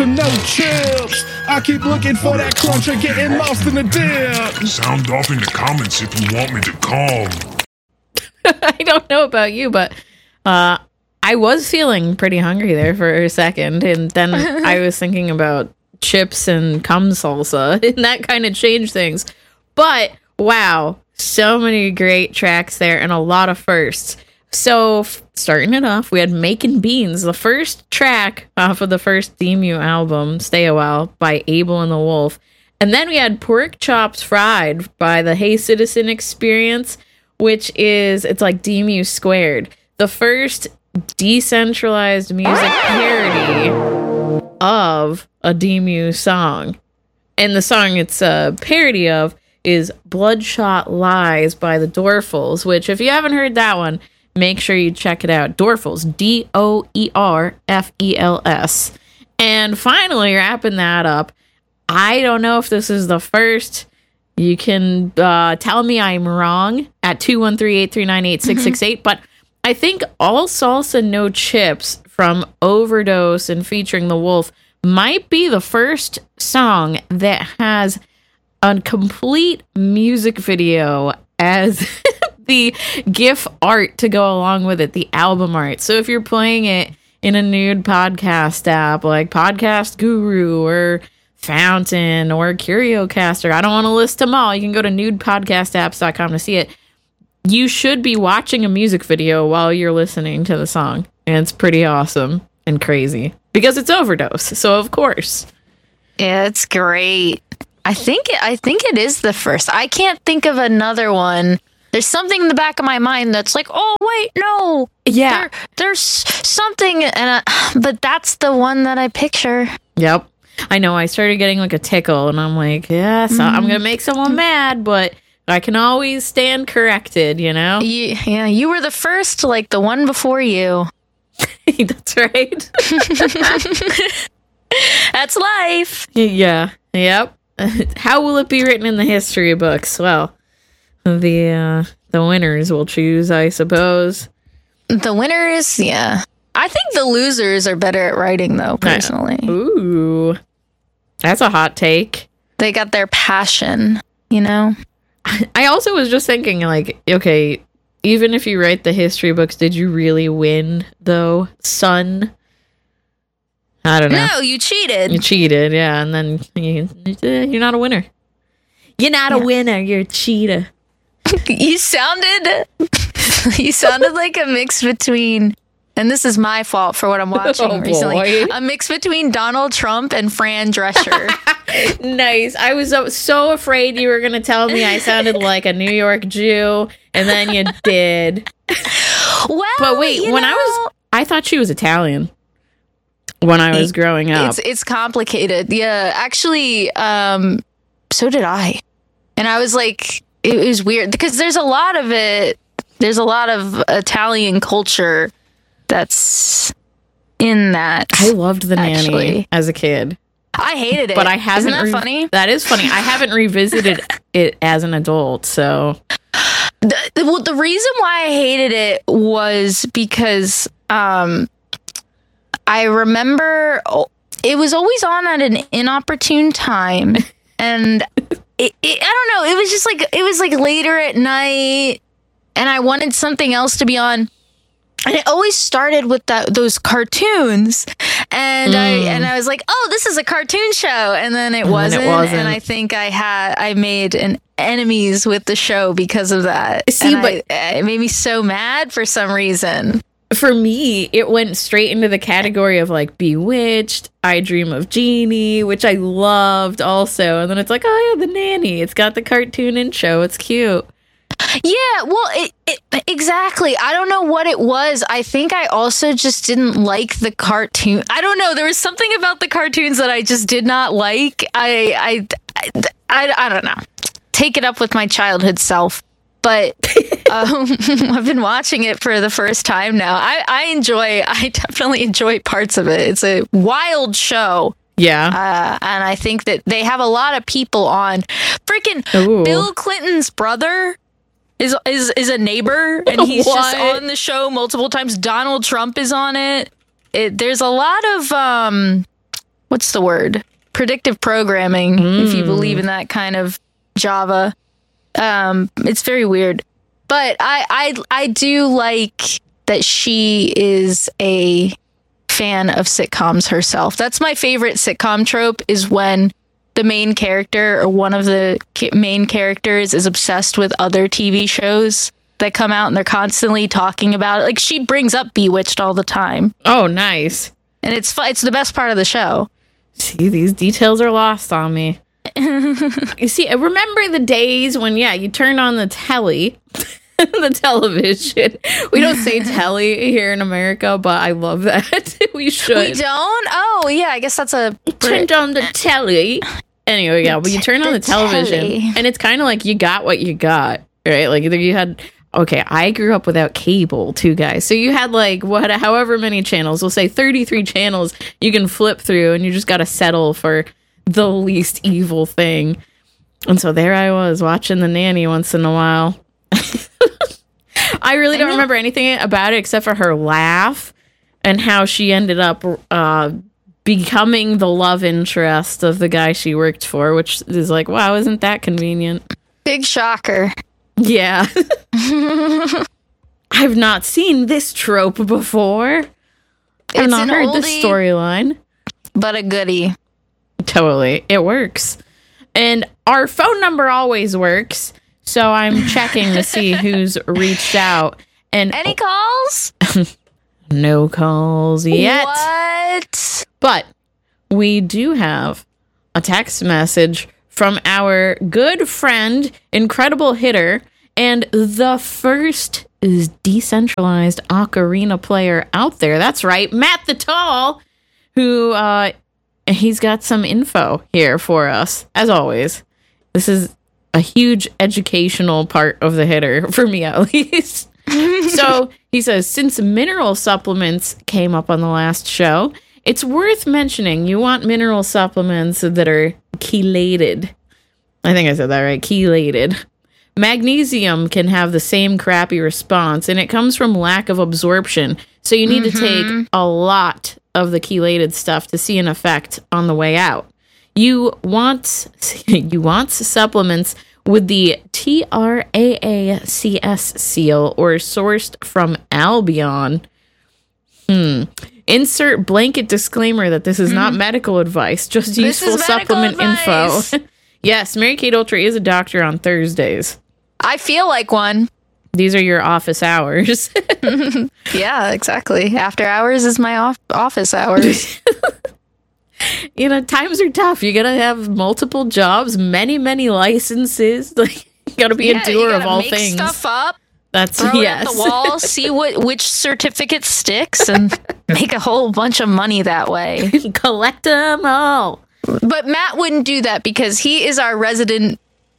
salsa, no chips. I keep looking for that crunch or getting lost in the dip. Sound off in the comments if you want me to come. I don't know about you, but I was feeling pretty hungry there for a second, and then I was thinking about chips and cum salsa, and that kind of changed things. But wow, so many great tracks there and a lot of firsts. So starting it off, we had Making Beans, the first track off of the first Demu album, Stay a While, by Abel and the Wolf. And then we had Pork Chops Fried by the Hey Citizen Experience, which is, it's like Demu squared. The first decentralized music parody of a Demu song. And the song it's a parody of is Bloodshot Lies by the Dorfels, which if you haven't heard that one, make sure you check it out. Dorfels, Doerfels. And finally, wrapping that up, I don't know if this is the first. You can tell me I'm wrong at 213-839-8668, but I think All Salsa No Chips from Overdose and featuring The Wolf might be the first song that has a complete music video as the GIF art to go along with it, the album art. So if you're playing it in a nude podcast app like Podcast Guru or Fountain or CurioCaster, I don't want to list them all. You can go to nudepodcastapps.com to see it. You should be watching a music video while you're listening to the song. And it's pretty awesome and crazy because it's Overdose. So of course. Yeah, it's great. I think it is the first. I can't think of another one. There's something in the back of my mind that's like, oh wait, no. Yeah. There's something, but that's the one that I picture. Yep. I know. I started getting like a tickle, and I'm like, yeah, so I'm gonna make someone mad, but I can always stand corrected, you know? Yeah, you were the first, like the one before you. That's right. That's life. Yeah. Yep. How will it be written in the history books? Well, the winners will choose, I suppose. The winners, yeah. I think the losers are better at writing, though, personally. Ooh. That's a hot take. They got their passion, you know? I also was just thinking, like, okay, even if you write the history books, did you really win, though, son? I don't know. No, you cheated. You cheated, yeah, and then you're not a winner. You're not a winner, you're a cheater. You sounded like a mix between, and this is my fault for what I'm watching recently, a mix between Donald Trump and Fran Drescher. Nice. I was so afraid you were going to tell me I sounded like a New York Jew, and then you did. Well, but wait, I thought she was Italian when I was growing up. It's complicated. Yeah, actually, so did I. And I was like, it was weird because there's a lot of Italian culture that's in that. I loved The Nanny as a kid. I hated it. But I haven't. Isn't that funny? That is funny. I haven't revisited it as an adult, so. The reason why I hated it was because I remember it was always on at an inopportune time, and I don't know. It was just like it was like later at night, and I wanted something else to be on. And it always started with those cartoons, and I was like, "Oh, this is a cartoon show," and then it wasn't. And I think I made an enemies with the show because of that. See, but it made me so mad for some reason. For me, it went straight into the category of like Bewitched, I Dream of Jeannie, which I loved also, and then it's like, oh yeah, The Nanny. It's got the cartoon and show. It's cute. Yeah, well, exactly. I don't know what it was. I think I also just didn't like the cartoon. I don't know. There was something about the cartoons that I just did not like. I don't know. Take it up with my childhood self. But I've been watching it for the first time now. I definitely enjoy parts of it. It's a wild show. Yeah. And I think that they have a lot of people on. Freaking Bill Clinton's brother is a neighbor, and he's just on the show multiple times. Donald Trump is on it. There's a lot of what's the word? Predictive programming, if you believe in that kind of Java. It's very weird. But I do like that she is a fan of sitcoms herself. That's my favorite sitcom trope, is when the main character or one of the main characters is obsessed with other TV shows that come out and they're constantly talking about it. Like, she brings up Bewitched all the time. Oh, nice. And it's the best part of the show. See, these details are lost on me. You see, I remember the days when, you turn on the telly, the television. We don't say telly here in America, but I love that. We should. We don't? Oh, yeah, I guess that's a... Turned on the telly. Anyway, but you turn on the television, and it's kind of like you got what you got, right? Like, either you had... Okay, I grew up without cable, too, guys. So you had, like, however many channels. We'll say 33 channels you can flip through, and you just got to settle for the least evil thing. And so there I was, watching The Nanny once in a while. I really don't remember anything about it except for her laugh and how she ended up becoming the love interest of the guy she worked for, which is like, wow, isn't that convenient? Big shocker. Yeah. I've not seen this trope before. I've not heard this storyline. But a goodie. Totally. It works. And our phone number always works. So I'm checking to see who's reached out. And any calls? No calls yet. What? But we do have a text message from our good friend, incredible hitter, and the first decentralized ocarina player out there. That's right, Matt the Tall, who he's got some info here for us. As always, this is a huge educational part of the hitter, for me at least. So he says, since mineral supplements came up on the last show, it's worth mentioning you want mineral supplements that are chelated. I think I said that right, chelated. Magnesium can have the same crappy response, and it comes from lack of absorption. So you need to take a lot of the chelated stuff to see an effect on the way out. You want supplements with the TRAACS seal or sourced from Albion. Insert blanket disclaimer that this is not medical advice, just useful supplement info. Yes, Mary Kate Ultra is a doctor on Thursdays. I feel like one. These are your office hours. Yeah, exactly. After hours is my office hours. You know, times are tough. You gotta have multiple jobs, many licenses. Like, you gotta be a doer of all make things. Stuff up. That's throw it at the wall. See which certificate sticks, and make a whole bunch of money that way. Collect them all. But Matt wouldn't do that because he is our resident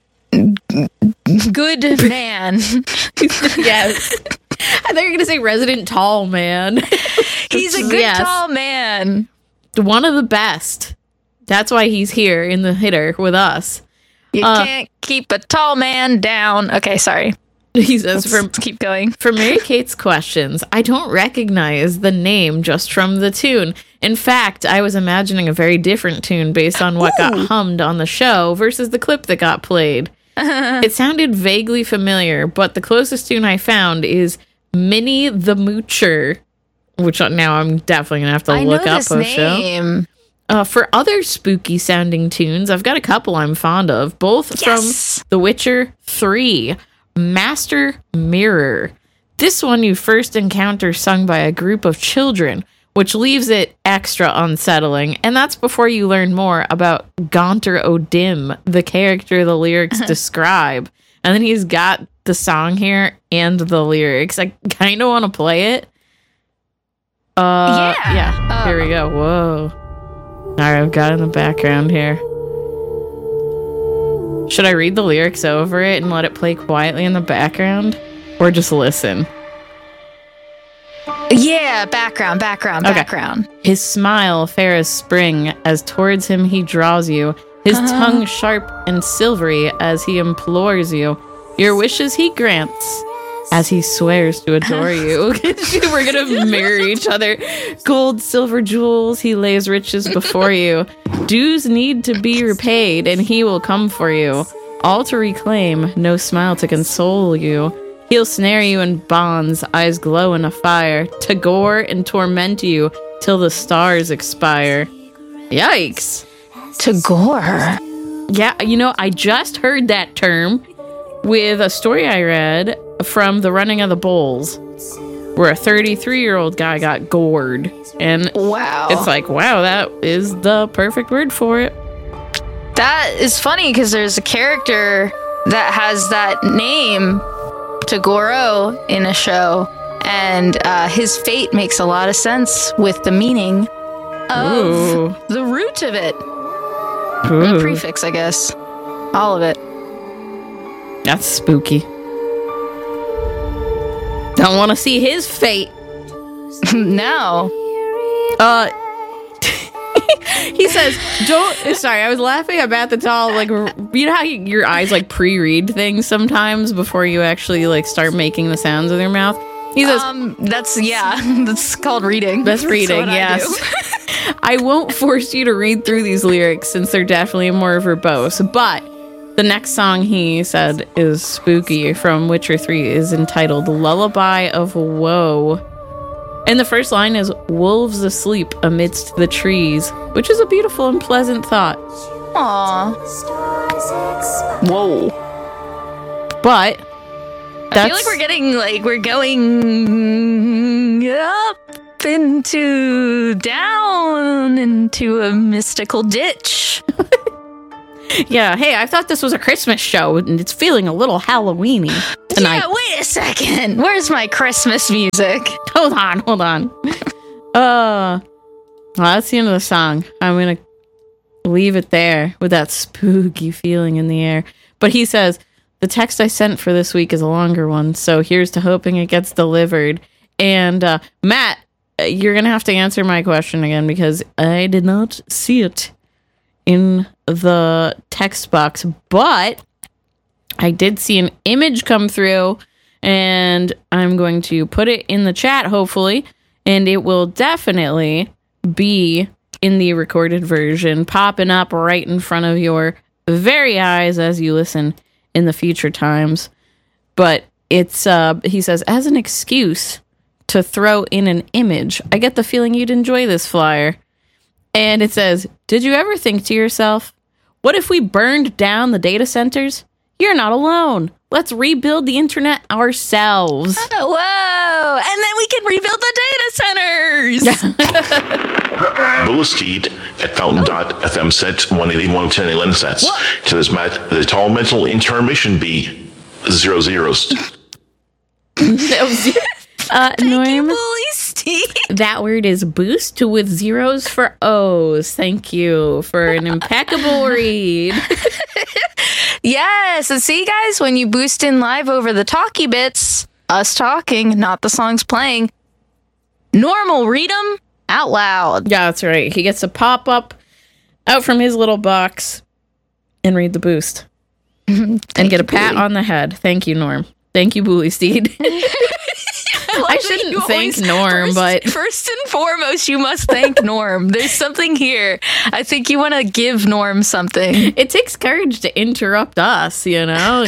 good man. Yes. I thought you were going to say resident tall man. He's a good tall man. One of the best. That's why he's here in the hitter with us. You can't keep a tall man down. Okay, sorry. He says, keep going. For Mary Kate's questions, I don't recognize the name just from the tune. In fact, I was imagining a very different tune based on what got hummed on the show versus the clip that got played. It sounded vaguely familiar, but the closest tune I found is Minnie the Moocher, which now I'm definitely going to have to look up a show. For other spooky sounding tunes, I've got a couple I'm fond of, both from The Witcher 3. Master Mirror. This one you first encounter sung by a group of children, which leaves it extra unsettling, and that's before you learn more about Gaunter O'Dim, the character the lyrics describe. And then he's got the song here and the lyrics. I kind of want to play it. Yeah. Here we go. Whoa. All right, I've got it in the background here. Should I read the lyrics over it and let it play quietly in the background? Or just listen? Yeah, background. His smile fair as spring, as towards him he draws you. His tongue sharp and silvery as he implores you. Your wishes he grants. as he swears to adore you. We're gonna marry each other. Gold, silver, jewels, he lays riches before you. Dues need to be repaid, and he will come for you. All to reclaim, no smile to console you. He'll snare you in bonds, eyes glow in a fire, to gore and torment you till the stars expire. Yikes. To gore. Yeah, I just heard that term with a story I read from The Running of the Bulls, where a 33-year-old guy got gored. And wow. It's like, wow, that is the perfect word for it. That is funny because there's a character that has that name, Tagoro, in a show, and his fate makes a lot of sense with the meaning of the root of it. The prefix, I guess. All of it. That's spooky. Don't want to see his fate. No. He says, sorry, I was laughing about the doll. Like, you know how your eyes like pre-read things sometimes before you actually like start making the sounds with your mouth? He says, that's called reading. That's reading, yes. I won't force you to read through these lyrics since they're definitely more verbose, but the next song he said is spooky from Witcher 3 is entitled Lullaby of Woe. And the first line is wolves asleep amidst the trees, which is a beautiful and pleasant thought. Aww. Whoa. But I feel like we're going down into a mystical ditch. Yeah, hey, I thought this was a Christmas show, and it's feeling a little Halloween-y tonight. Yeah, wait a second. Where's my Christmas music? Hold on. Well, that's the end of the song. I'm gonna leave it there with that spooky feeling in the air. But he says, the text I sent for this week is a longer one, so here's to hoping it gets delivered. And Matt, you're gonna have to answer my question again because I did not see it in the text box, but I did see an image come through, and I'm going to put it in the chat, hopefully, and it will definitely be in the recorded version, popping up right in front of your very eyes as you listen in the future times. But it's, he says, as an excuse to throw in an image, I get the feeling you'd enjoy this flyer. And it says, did you ever think to yourself, what if we burned down the data centers? You're not alone. Let's rebuild the internet ourselves. Whoa! And then we can rebuild the data centers! Bullisteed at Fountain.fm set 181 10 11 sets. To this Matt, the tall mental intermission be 0 zeros. Norm, Steve. that word is boost with zeros for O's. Thank you for an impeccable read. Yes, and see, guys, when you boost in live over the talkie bits, us talking, not the songs playing, Norm will read them out loud. Yeah, that's right. He gets to pop up out from his little box and read the boost. And get a pat on the head. Thank you, Norm. Thank you, Bully Steed. I shouldn't thank Norm, but first and foremost, you must thank Norm. There's something here. I think you want to give Norm something. It takes courage to interrupt us, you know?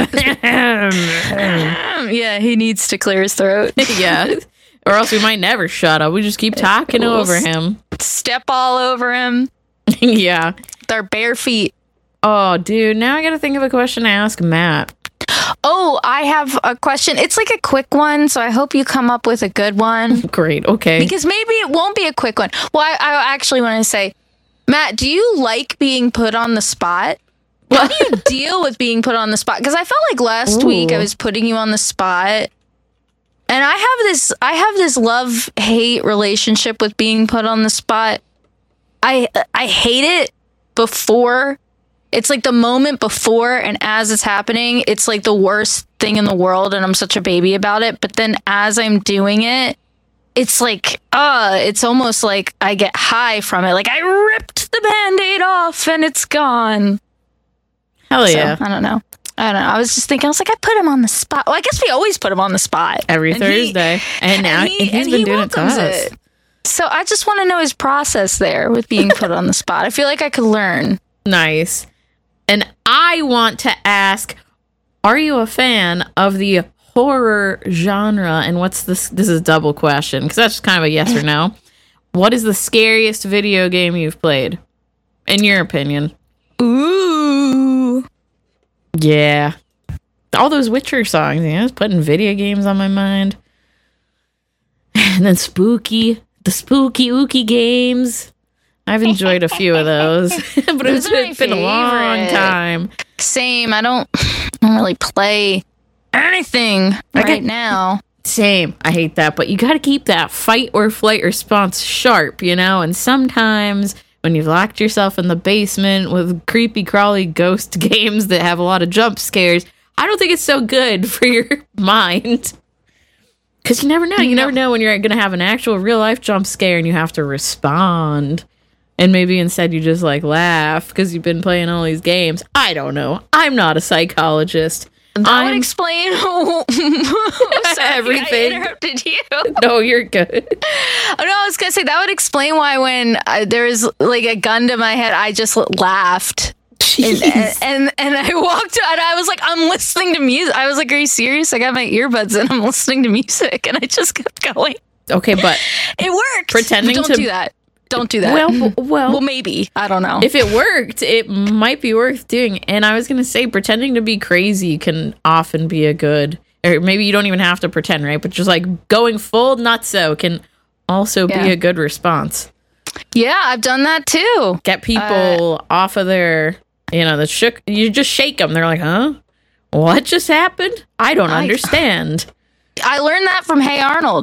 Yeah, he needs to clear his throat. Yeah. Or else we might never shut up. We just keep talking over him. Step all over him. Yeah. With our bare feet. Oh, dude, now I gotta think of a question to ask Matt. Oh, I have a question. It's like a quick one, so I hope you come up with a good one. Great, okay. Because maybe it won't be a quick one. Well, I actually want to say, Matt, do you like being put on the spot? How do you deal with being put on the spot? Because I felt like last week I was putting you on the spot. And I have this love-hate relationship with being put on the spot. I hate it before. It's like the moment before, and as it's happening, it's like the worst thing in the world, and I'm such a baby about it. But then as I'm doing it, it's like, it's almost like I get high from it. Like I ripped the Band-Aid off and it's gone. Hell yeah. So, I don't know. I don't know. I was just thinking, I was like, I put him on the spot. Well, I guess we always put him on the spot. Every Thursday. And now he's been doing it to us. So I just want to know his process there with being put on the spot. I feel like I could learn. Nice. And I want to ask, are you a fan of the horror genre? And what's this? This is a double question, because that's just kind of a yes or no. What is the scariest video game you've played, in your opinion? Ooh. Yeah. All those Witcher songs, it's putting video games on my mind. And then the spooky ooky games. I've enjoyed a few of those. But it's been a long time. Same. I don't really play anything now. Same. I hate that. But you got to keep that fight or flight response sharp, And sometimes when you've locked yourself in the basement with creepy, crawly ghost games that have a lot of jump scares, I don't think it's so good for your mind. Because you never know. You never know when you're going to have an actual real-life jump scare and you have to respond. And maybe instead you just, laugh because you've been playing all these games. I don't know. I'm not a psychologist. That would explain everything. I interrupted you. No, you're good. Oh, no, I was going to say, that would explain why when there was, a gun to my head, I just laughed. And I walked and I was like, I'm listening to music. I was like, are you serious? I got my earbuds and I'm listening to music. And I just kept going. Okay, but it worked. Pretending don't do that. Don't do that. Well, maybe. I don't know. If it worked, it might be worth doing. And I was going to say, pretending to be crazy can often be a good, or maybe you don't even have to pretend, right? But just going full nutso can also be a good response. Yeah, I've done that too. Get people off of their, you just shake them. They're like, huh? What just happened? I don't understand. I learned that from Hey Arnold.